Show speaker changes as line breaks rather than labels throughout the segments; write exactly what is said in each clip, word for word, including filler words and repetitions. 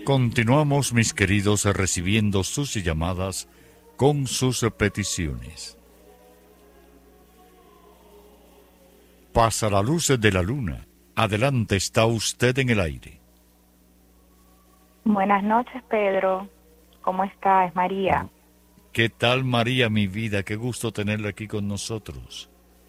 Continuamos, mis queridos, recibiendo sus llamadas con sus peticiones. Pasa la luz de la luna. Adelante, está usted en el aire.
Buenas noches, Pedro. ¿Cómo está? Es María.
¿Qué tal, María, mi vida? Qué gusto tenerla aquí con nosotros.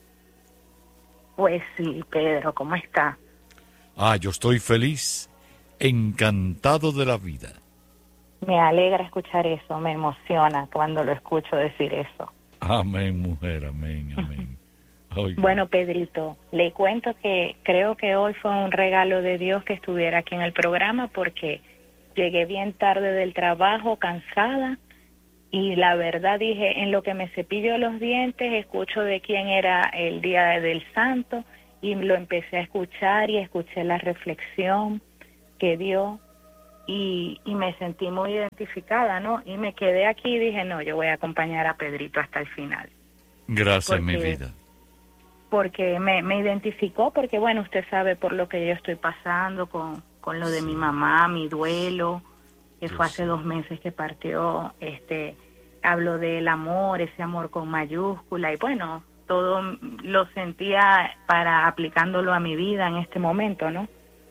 Pues sí, Pedro, ¿cómo está?
Ah, yo estoy feliz, encantado de la vida.
Me alegra escuchar eso, me emociona cuando lo escucho decir eso.
Amén, mujer, amén, amén. Oiga.
Bueno, Pedrito, le cuento que creo que hoy fue un regalo de Dios que estuviera aquí en el programa porque llegué bien tarde del trabajo, cansada, y la verdad dije, en lo que me cepillo los dientes, escucho de quién era el Día del Santo, y lo empecé a escuchar y escuché la reflexión que dio, y, y me sentí muy identificada, ¿no? Y me quedé aquí y dije, no, yo voy a acompañar a Pedrito hasta el final.
Gracias,
Porque,
mi vida.
Porque me, me identificó, porque bueno, usted sabe por lo que yo estoy pasando con, con lo de
Sí.
mi mamá, mi duelo, que
Yo
fue hace
sé.
dos meses que partió, este, hablo del amor, ese amor con mayúscula, y bueno, todo lo sentía para aplicándolo a mi vida en este momento, ¿no?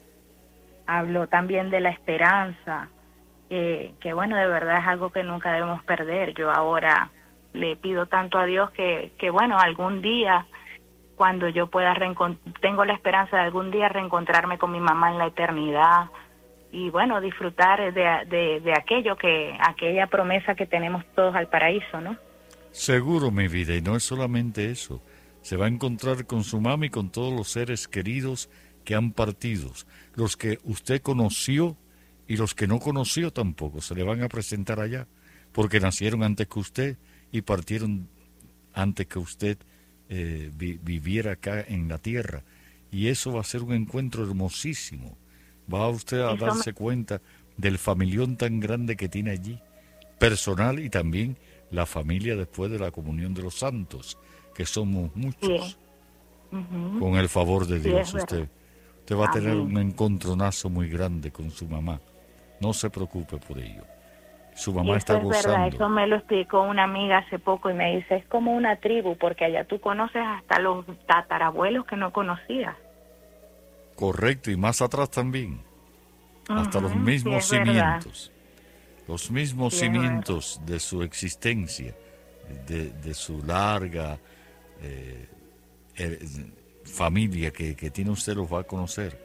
Hablo también de la esperanza, que, que bueno, de verdad es algo que nunca debemos perder. Yo ahora le pido tanto a Dios que, que bueno, algún día, cuando yo pueda reencont- tengo la esperanza de algún día reencontrarme con mi mamá en la eternidad y bueno, disfrutar de, de, de aquello que, aquella promesa que tenemos todos al paraíso, ¿no?
Seguro, mi vida, y no es solamente eso. Se va a encontrar con su mami y con todos los seres queridos que han partido, los que usted conoció y los que no conoció tampoco, se le van a presentar allá, porque nacieron antes que usted y partieron antes que usted eh, vi, viviera acá en la tierra. Y eso va a ser un encuentro hermosísimo. Va usted a
Eso
darse
me-
cuenta del familión tan grande que tiene allí, personal y también la familia después de la comunión de los santos, que somos muchos.
sí. Ujú.
Con el favor de
Sí,
Dios,
es verdad.
usted, usted va a tener
Amén.
un encontronazo muy grande con su mamá. No se preocupe por ello. Su
Y
mamá
eso
está
es verdad, eso
gozando.
me lo explicó una amiga hace poco y me dice, es como una tribu, porque allá tú conoces hasta los tatarabuelos que no conocías.
Correcto, y más atrás también. Hasta los
Ujú, sí,
mismos
es verdad,
cimientos. Los mismos
sí, es verdad.
cimientos de su existencia, de, de su larga eh, eh, familia que, que tiene usted, los va a conocer.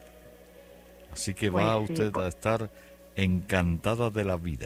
Así que
Pues
va
sí,
usted
pues,
a estar encantada de la vida.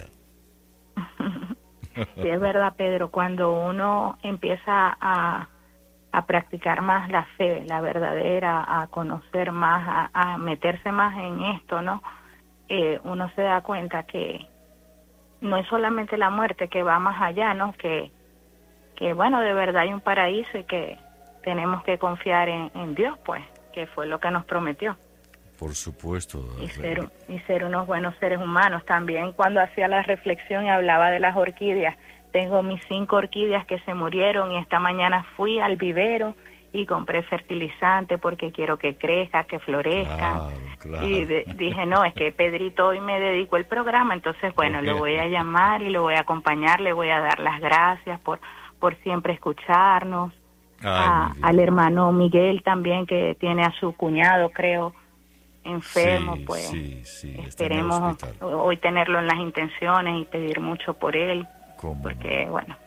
sí, es verdad, Pedro, cuando uno empieza a, a practicar más la fe, la verdadera, a conocer más, a, a meterse más en esto, ¿no? Eh, uno se da cuenta que no es solamente la muerte, que va más allá, ¿no? Que, que bueno, de verdad hay un paraíso y que tenemos que confiar en, en Dios, pues, que fue lo que nos prometió.
Por supuesto.
Y ser, y ser unos buenos seres humanos. También cuando hacía la reflexión y hablaba de las orquídeas, tengo mis cinco orquídeas que se murieron y esta mañana fui al vivero y compré fertilizante porque quiero que crezca, que florezcan.
Claro, claro.
Y de, dije, no, es que Pedrito hoy me dedicó el programa, entonces, bueno, lo voy a llamar y lo voy a acompañar, le voy a dar las gracias por, por siempre escucharnos.
Ay,
A,
mi vida.
al hermano Miguel también, que tiene a su cuñado, creo, enfermo,
Sí,
pues
sí, sí, está en el
esperemos
hospital.
hoy tenerlo en las intenciones y pedir mucho por él,
¿Cómo
porque,
no?
bueno,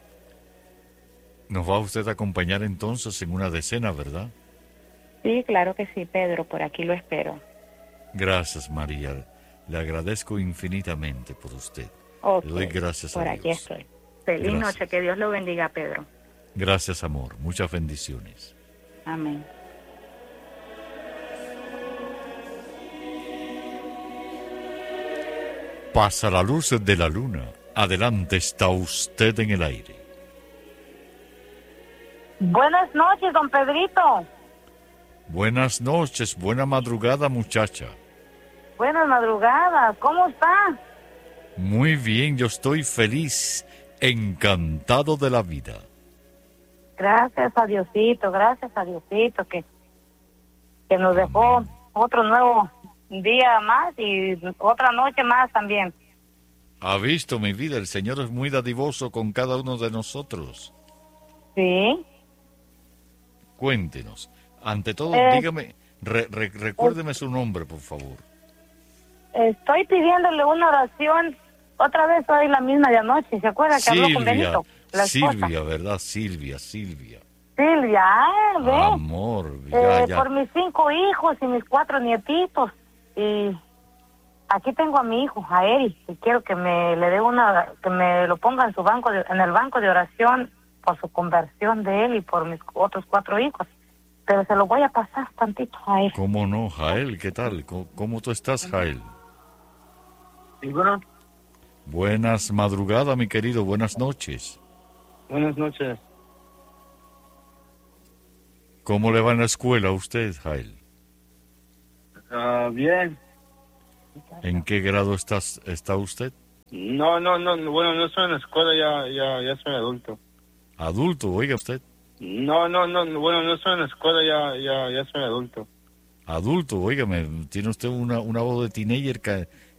Nos va usted a acompañar entonces en una decena, ¿verdad?
sí, claro que sí, Pedro, por aquí lo espero.
Gracias, María. Le agradezco infinitamente por usted.
Ok,
Le doy gracias a
por aquí
Dios.
estoy. Feliz
Gracias.
noche, que Dios lo bendiga, Pedro.
Gracias, amor. Muchas bendiciones.
Amén.
Pasa la luz de la luna. Adelante, está usted en el aire.
Buenas noches, don Pedrito.
Buenas noches, buena madrugada, muchacha.
Buenas madrugadas. ¿Cómo está?
Muy bien, yo estoy feliz, encantado de la vida.
Gracias a Diosito, gracias a Diosito que, que nos dejó otro nuevo día más y otra noche más también.
Ha visto, mi vida, el Señor es muy dadivoso con cada uno de nosotros.
Sí.
Cuéntenos. Ante todo,
Eh,
dígame, re- re- recuérdeme su nombre, por favor.
Estoy pidiéndole una oración. Otra vez hoy la misma de anoche. ¿Se acuerda que habló con
Silvia,
Benito? La esposa.
Silvia, ¿verdad? Silvia, Silvia.
Silvia, ah, ve.
Amor, ya,
Eh,
ya.
por mis cinco hijos y mis cuatro nietitos. Y aquí tengo a mi hijo, a Eric, y quiero que me le dé una, que me lo ponga en su banco, de- en el banco de oración por su conversión de él y por mis otros cuatro hijos. Pero se lo voy a pasar tantito a él.
¿Cómo no, Jael? ¿Qué tal? ¿Cómo, cómo tú estás, Jael?
Y bueno,
Buenas madrugadas, mi querido. Buenas noches.
buenas noches.
¿Cómo le va en la escuela a usted, Jael?
Ah, bien.
¿En qué grado estás, está usted?
No, no, no, no, bueno, no estoy en la escuela, ya, ya, ya soy adulto.
Adulto, oiga usted.
No, no, no, no, bueno, no estoy en la escuela, ya, ya, ya soy adulto.
Adulto, óigame, tiene usted una, una voz de teenager ca-